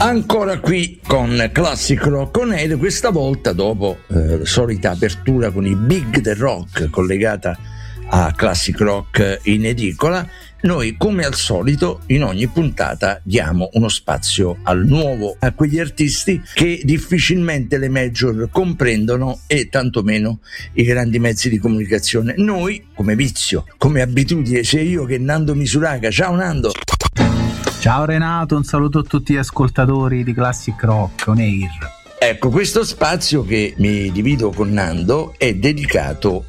Ancora qui con Classic Rock On Air, questa volta dopo la solita apertura con i Big del Rock collegata a Classic Rock in edicola. Noi, come al solito, in ogni puntata diamo uno spazio al nuovo, a quegli artisti che difficilmente le major comprendono e tantomeno i grandi mezzi di comunicazione. Noi, come vizio, come abitudine, sia io che Nando Misuraga. Ciao Nando! Ciao Renato, un saluto a tutti gli ascoltatori di Classic Rock On Air. Ecco, questo spazio che mi divido con Nando è dedicato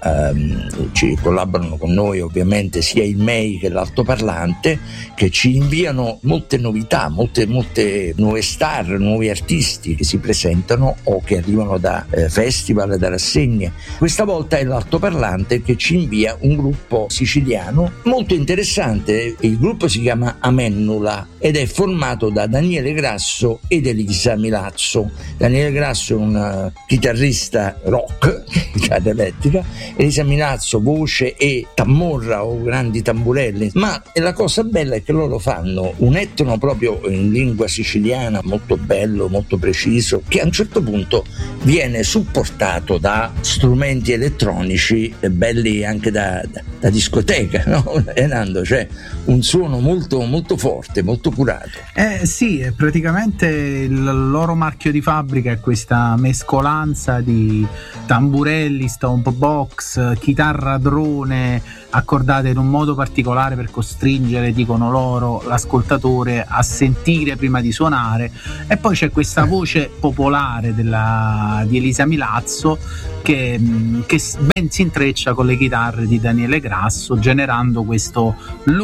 ci collaborano con noi ovviamente sia il MEI che l'altoparlante, che ci inviano molte novità, molte nuove star, nuovi artisti che si presentano o che arrivano da festival, da rassegne. Questa volta è l'altoparlante che ci invia un gruppo siciliano molto interessante. Il gruppo si chiama Amennula ed è formato da Daniele Grasso ed Elisa Milazzo. Daniele Grasso è un chitarrista rock, chitarra elettrica, Elisa Milazzo voce e tammorra o grandi tamburelli, ma la cosa bella è che loro fanno un etno proprio in lingua siciliana molto bello, molto preciso, che a un certo punto viene supportato da strumenti elettronici belli anche da discoteca, no? Nando, cioè un suono molto, molto forte, molto curato. Sì, praticamente il loro marchio di fabbrica è questa mescolanza di tamburelli, stomp box, chitarra drone accordate in un modo particolare per costringere, dicono loro, l'ascoltatore a sentire prima di suonare, e poi c'è questa voce popolare di Elisa Milazzo che ben si intreccia con le chitarre di Daniele Grasso, generando questo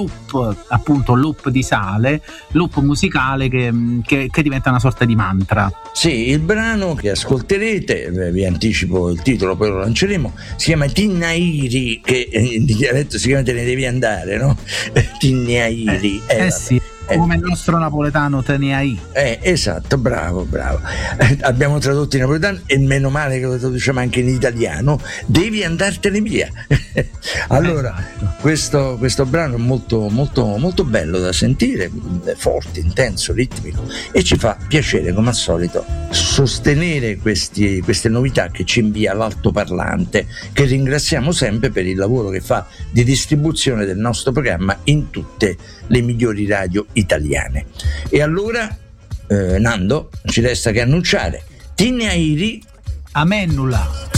loop di sale, loop musicale che diventa una sorta di mantra. Sì, il brano che ascolterete, vi anticipo il titolo, poi lo lanceremo, si chiama Tinnairi, che in dialetto si chiama Te ne devi andare, no? Tinnairi. Sì. Come il nostro napoletano te ne hai. Esatto, bravo. Abbiamo tradotto in napoletano e meno male che lo traduciamo anche in italiano. Devi andartene via. Allora, questo brano è molto, molto, molto bello da sentire, forte, intenso, ritmico, e ci fa piacere, come al solito, sostenere queste novità che ci invia l'altoparlante, che ringraziamo sempre per il lavoro che fa di distribuzione del nostro programma in tutte le migliori radio italiane. E allora Nando, ci resta che annunciare Tinnairi Amennula.